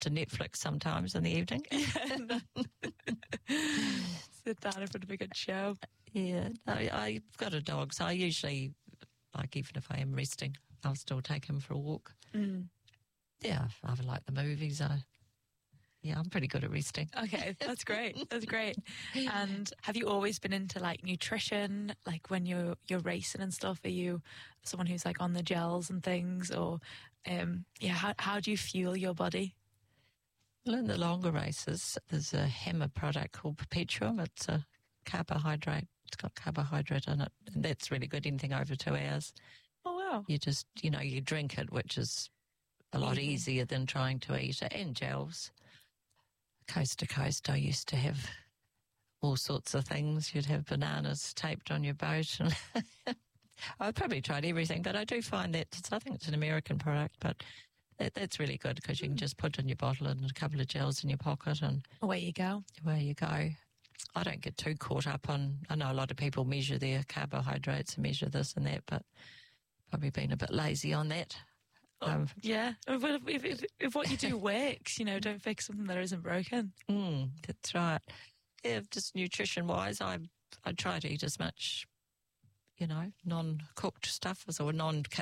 to Netflix sometimes in the evening. Sit down in front of a good show. Yeah, I've got a dog, so I usually, like, even if I am resting, I'll still take him for a walk. Yeah, I like the movies. I'm pretty good at resting. Okay, that's great. That's great. And have you always been into like nutrition? Like when you're racing and stuff, are you someone who's like on the gels and things, or how do you fuel your body? Well, in the longer races, there's a HEMA product called Perpetuum. It's a carbohydrate. It's got carbohydrate in it, and that's really good. Anything over 2 hours. Oh wow! You just you drink it, which is a lot easier than trying to eat it. And gels. Coast to coast, I used to have all sorts of things. You'd have bananas taped on your boat. And I've probably tried everything, but I do find that I think it's an American product, but that's really good because you can just put it in your bottle and a couple of gels in your pocket and away you go. Away you go. I don't get too caught up on, I know a lot of people measure their carbohydrates and measure this and that, but probably been a bit lazy on that. Yeah, but if what you do works, don't fix something that isn't broken. That's right. Yeah, just nutrition-wise, I try to eat as much, non-cooked stuff or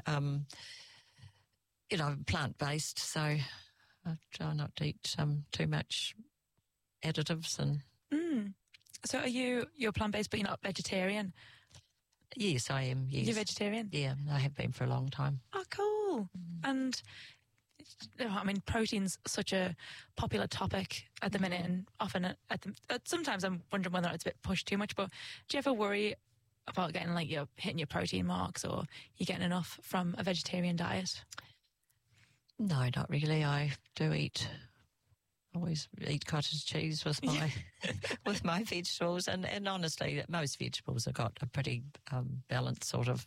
plant-based. So I try not to eat too much additives and. So you're plant-based, but you're not vegetarian? Yes, I am, yes. You're vegetarian? Yeah, I have been for a long time. Oh, cool. And, protein's such a popular topic at the minute, and often sometimes I'm wondering whether it's a bit pushed too much, but do you ever worry about getting, you're hitting your protein marks, or you're getting enough from a vegetarian diet? No, not really. I do always eat cottage cheese with my with my vegetables, and honestly, most vegetables have got a pretty balanced sort of,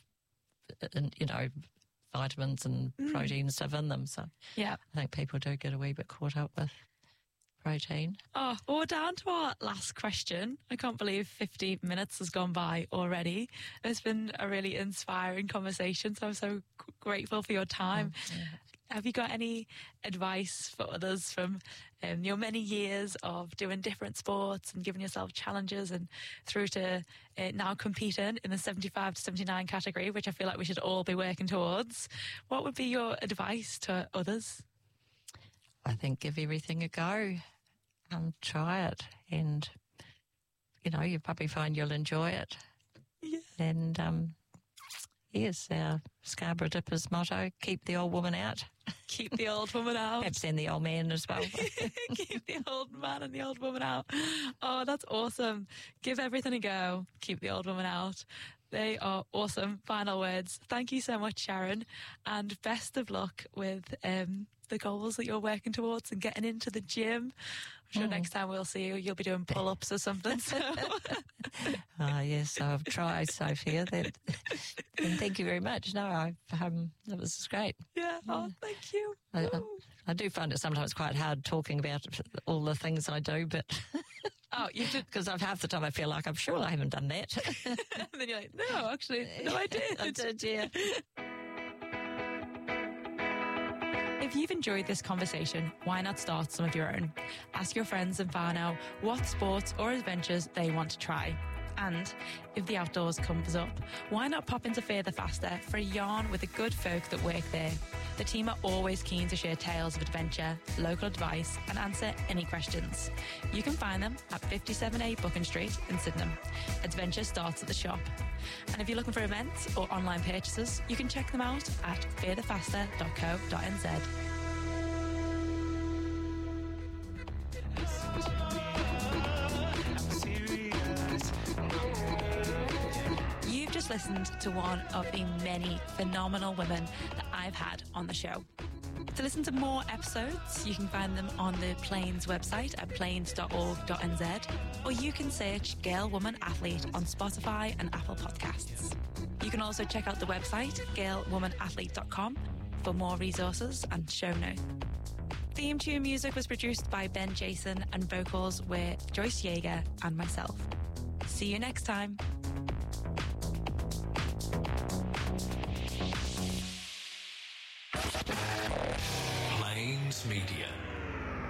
vitamins and protein stuff in them. So yeah, I think people do get a wee bit caught up with protein. Oh, we're down to our last question. I can't believe 50 minutes has gone by already. It's been a really inspiring conversation, so I'm so grateful for your time. Yeah. Have you got any advice for others from your many years of doing different sports and giving yourself challenges and through to now competing in the 75 to 79 category, which I feel like we should all be working towards? What would be your advice to others? I think give everything a go. Try it, and you probably find you'll enjoy it. Yeah. And yes, our Scarborough Dippers motto: keep the old woman out. Keep the old woman out. Perhaps then the old man as well. Keep the old man and the old woman out. Oh, that's awesome. Give everything a go. Keep the old woman out. They are awesome final words. Thank you so much, Sharon, and best of luck with the goals that you're working towards and getting into the gym. I'm sure next time we'll see you, you'll be doing pull-ups or something. So. Yes, I've tried, Sophia. And thank you very much. No, that was great. Yeah, oh, thank you. I do find it sometimes quite hard talking about all the things I do, but... Oh, you did? Because half the time I feel like I'm sure I haven't done that. And then you're like, no, actually, no, I did. I did, yeah. If you've enjoyed this conversation, why not start some of your own? Ask your friends and find out what sports or adventures they want to try. And if the outdoors comes up, why not pop into Fear the Faster for a yarn with the good folk that work there? The team are always keen to share tales of adventure, local advice and answer any questions. You can find them at 57A Buchan Street in Sydenham. Adventure starts at the shop. And if you're looking for events or online purchases, you can check them out at fearthefaster.co.nz. You've just listened to one of the many phenomenal women that I've had on the show. To listen to more episodes, you can find them on the Plains website at plains.org.nz, or you can search Girl Woman Athlete on Spotify and Apple Podcasts. You can also check out the website girlwomanathlete.com for more resources and show notes. Theme tune music was produced by Ben Jason and vocals were Joyce Yeager and myself. See you next time. Plains Media.